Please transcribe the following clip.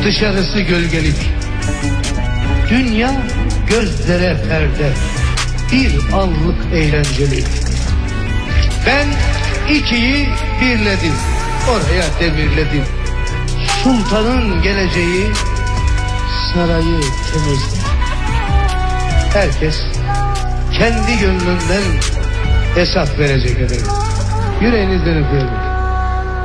dışarısı gölgelik. Dünya gözlere perde, bir anlık eğlenceli. Ben ikiyi birledim, oraya demirledim. Sultanın geleceği sarayı temizledim. Herkes kendi gönlünden hesap verecek efendim. Yüreğinizden öpüyorum.